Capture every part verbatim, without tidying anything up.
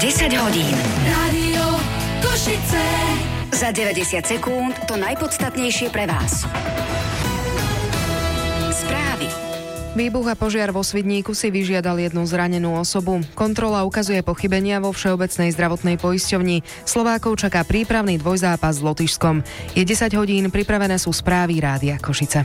desať hodín. Rádio Košice. Za deväťdesiat sekúnd to najpodstatnejšie pre vás. Správy. Výbuch a požiar vo Svidníku si vyžiadal jednu zranenú osobu. Kontrola ukazuje pochybenia vo Všeobecnej zdravotnej poisťovni. Slovákov čaká prípravný dvojzápas s Lotyšskom. Je desať hodín, pripravené sú správy Rádia Košice.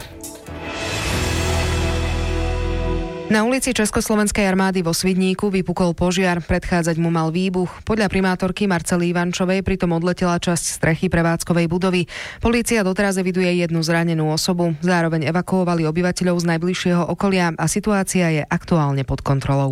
Na ulici Československej armády vo Svidníku vypukol požiar, predchádzať mu mal výbuch. Podľa primátorky Marcely Ivančovej pritom odletela časť strechy prevádzkovej budovy. Polícia doteraz eviduje jednu zranenú osobu. Zároveň evakuovali obyvateľov z najbližšieho okolia a situácia je aktuálne pod kontrolou.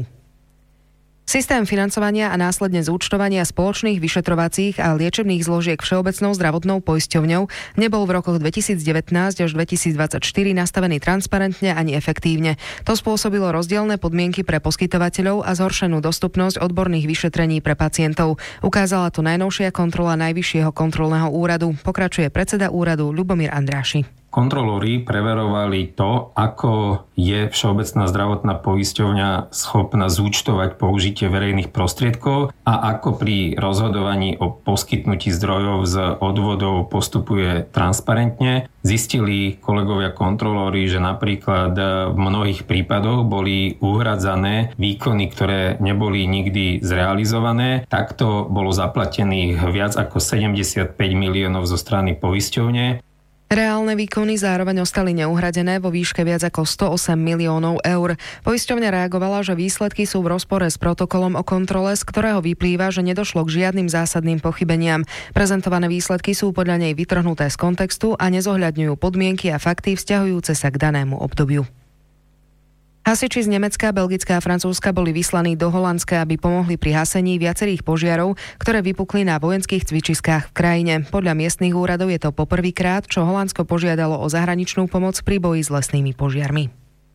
Systém financovania a následne zúčtovania spoločných vyšetrovacích a liečebných zložiek Všeobecnou zdravotnou poisťovňou nebol v rokoch dvetisícdevätnásť až dvetisícdvadsaťštyri nastavený transparentne ani efektívne. To spôsobilo rozdielne podmienky pre poskytovateľov a zhoršenú dostupnosť odborných vyšetrení pre pacientov. Ukázala to najnovšia kontrola Najvyššieho kontrolného úradu. Pokračuje predseda úradu Ľubomír Andráši. Kontrolóri preverovali to, ako je Všeobecná zdravotná poisťovňa schopná zúčtovať použitie verejných prostriedkov a ako pri rozhodovaní o poskytnutí zdrojov z odvodov postupuje transparentne. Zistili kolegovia kontrolóri, že napríklad v mnohých prípadoch boli uhradzané výkony, ktoré neboli nikdy zrealizované. Takto bolo zaplatených viac ako sedemdesiatpäť miliónov zo strany poisťovne. Reálne výkony zároveň ostali neuhradené vo výške viac ako sto osem miliónov eur. Poisťovňa reagovala, že výsledky sú v rozpore s protokolom o kontrole, z ktorého vyplýva, že nedošlo k žiadnym zásadným pochybeniam. Prezentované výsledky sú podľa nej vytrhnuté z kontextu a nezohľadňujú podmienky a fakty vzťahujúce sa k danému obdobiu. Hasiči z Nemecka, Belgická a Francúzska boli vyslaní do Holandska, aby pomohli pri hasení viacerých požiarov, ktoré vypukli na vojenských cvičiskách v krajine. Podľa miestnych úradov je to poprvýkrát, čo Holandsko požiadalo o zahraničnú pomoc pri boji s lesnými požiarmi.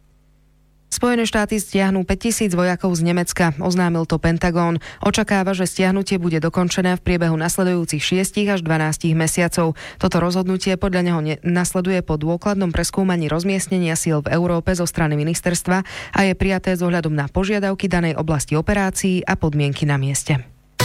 Spojené štáty stiahnu päťtisíc vojakov z Nemecka, oznámil to Pentagón. Očakáva, že stiahnutie bude dokončené v priebehu nasledujúcich šiestich až dvanástich mesiacov. Toto rozhodnutie podľa neho ne- nasleduje po dôkladnom preskúmaní rozmiestnenia síl v Európe zo strany ministerstva a je prijaté s ohľadom na požiadavky danej oblasti operácií a podmienky na mieste.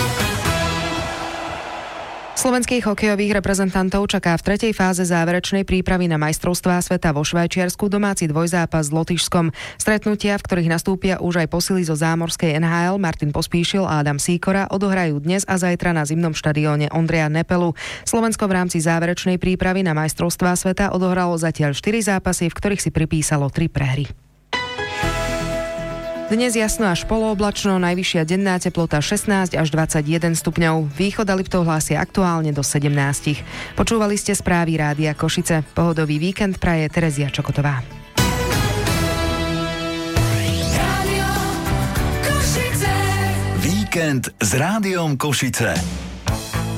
Slovenských hokejových reprezentantov čaká v tretej fáze záverečnej prípravy na majstrovstvá sveta vo Švajčiarsku domáci dvojzápas s Lotyšskom. Stretnutia, v ktorých nastúpia už aj posily zo zámorskej en há el Martin Pospíšil a Adam Sýkora, odohrajú dnes a zajtra na zimnom štadióne Ondreja Nepelu. Slovensko v rámci záverečnej prípravy na majstrovstvá sveta odohralo zatiaľ štyri zápasy, v ktorých si pripísalo tri prehry. Dnes jasno až polooblačno, najvyššia denná teplota šestnásť až dvadsaťjeden stupňov. Východ a Liptov hlásia aktuálne do sedemnásť. Počúvali ste správy Rádia Košice. Pohodový víkend praje Terezia Čokotová. Rádio Košice. Víkend s Rádiom Košice.